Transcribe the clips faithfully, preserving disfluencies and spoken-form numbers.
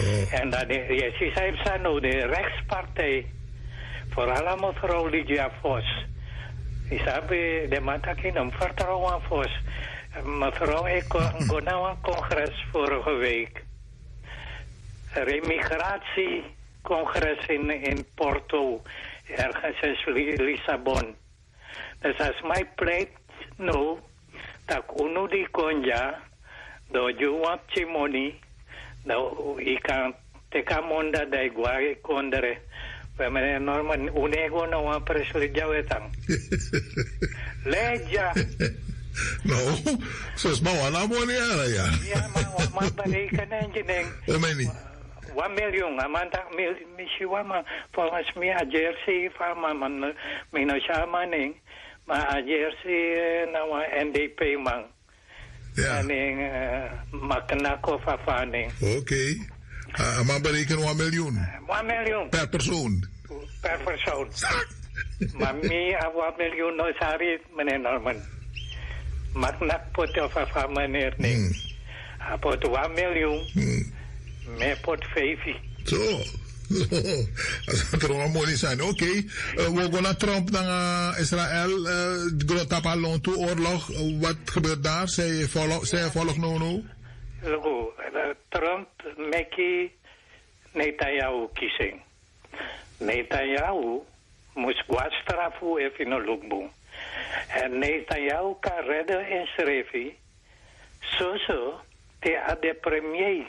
Oh. En dat je ziet hij nou de rechtspartij, vooral mevrouw Lydia Vos. Ik heb de matakin om vertrouwen Vos. Mevrouw, ik ga naar een congres vorige week. Remigratiecongres in, in Porto, ergens in Lissabon. Dus als mij pleit nu, dat uno die konja, do juwap chimoni, do ikan teka monda da iguai kondere. We hebben normaal unego na wan presle jawetang. Leja. Nou, zoals maar wat nou ja. Ja, maar maar berekenen engineering. Dat meen niet. One million, amanda mil mishiwama volgens mij a jersey van man minosamaning, maar a jersey na wa N D P man. Ja. En maknako fafaning. Oké. Uh, maar berekenen one miljoen. One million. Per persoon. Per persoon. Maar mi a one miljoen no sari meneer Norman. Maknak pot of fa meneer ning. A pot one miljoen. Me pot vijfie. Zo. Als het er mooi zijn. Oké. Okay. Uh, we gaan naar Trump naar Israël. Uh, Tapalon toe oorlog. Uh, wat gebeurt daar? Zij volg, zij volg nou nou? Logo, Trump meki Netanyahu kissing. Netanyahu moest wastrafu even in lukbung. En Netanyahu kan redden in schreefie. Zo zo, te a de premier.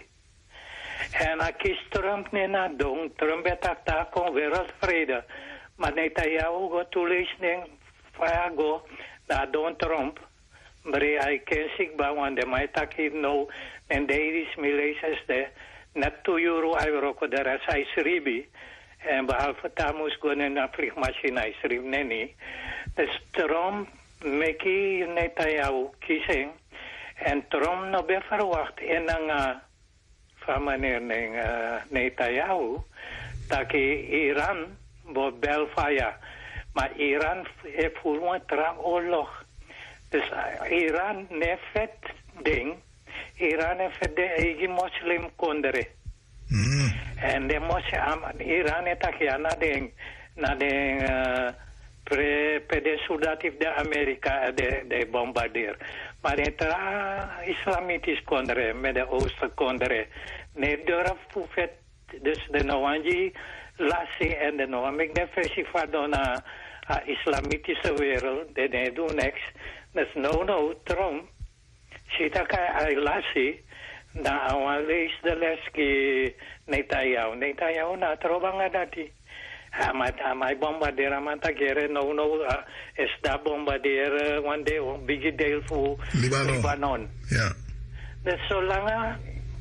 En a kies Trump ne na dong, Trump betak ta kon wereldvrede. Maar Netanyahu go toelezen van go na don Trump. Maar hij kan zich bouwen, de mij tak hier nou, en deze is militieus de, net twee euro euro, de rest hij schreef. En behalve dat moest gewoon in een vliegmachine, hij schreef nee niet. Dus Trump, meki Netanyahu kiezen. En Trump nog bij verwacht in een van meneer uh, Netanyahu, dat Iran wordt belfaya. Maar Iran heeft voor een tra oorlog. Dus uh, Iran heeft het ding. Iran heeft de eigen moslim kondere. Mm. En de moslim, Iran heeft ook ja naar de, naar de uh, pre, pre soldatief de Amerika de, de bombardeer. Maar het uh, islamitisch kondere, met de oosten kondere. Nee, durf het, dus de Noanji lassie en de Noamik de versie van de uh, islamitische wereld, de ne doen niks. Dus no, no, Trump, zit ik aan lassie, dan aan lees de leski Netanyahu. Netanyahu na trobanga dati. Amat amai bombardeer amata kere no no uh, is da bombardeer uh, one day big deal voor Libanon. Libanon. Ja. Dus zolang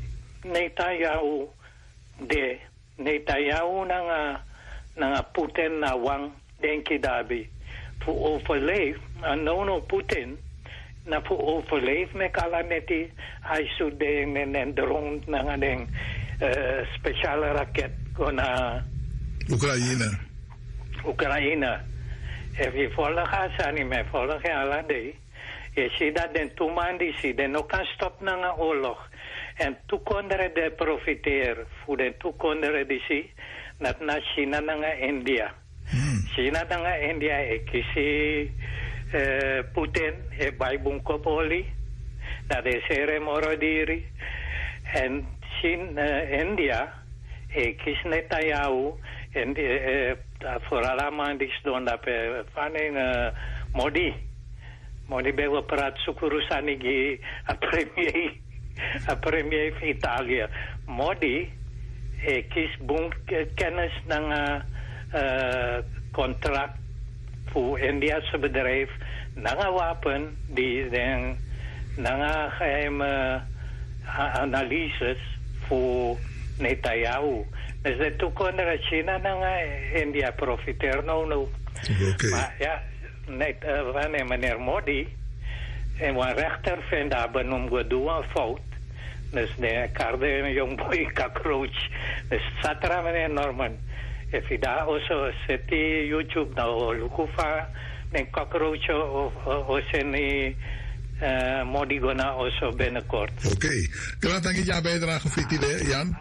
Netanyahu de Netanyahu nanga nanga Putin na wang denki dabi voor overleef en no no Putin na voor overleef me kalaneti hij zou de en en drone nanga den uh, speciale raket kona Oekraïne. Oekraïne. If je volgt gaat niet meer volgen alle day. Je ziet dat den toeman die ziet den ook kan stoppen naar een oorlog. En toekonderen de profiteren voor den toekonderen die zie dat naar China naar India. Hmm. China naar India ik zie uh, Putin e baibung kopoli dat is er morodiri en China uh, India ik is Netanyahu en uh, vooral aan die stond dat van een Modi Modi bewa praat sukurusani gi a premier a premier van Italië Modi eh, kies boom kennis ng uh, contract voor Indiase bedrijf ng wapen die den ng geheime uh, analyses voor Netanyahu. Dus de toekomst China na India profiteert nou nou. Okay. Maar ja, net uh, wanneer meneer Modi en een rechter vindt dat benoemd we doen een fout. Dus de karde een jong boy cockroach. Dus satra meneer Norman. If je daar also zet die YouTube nou lukufa een cockroach of of een Modi gona also binnenkort. Oké. Okay. Kan dat dan je bijdrage, Jan?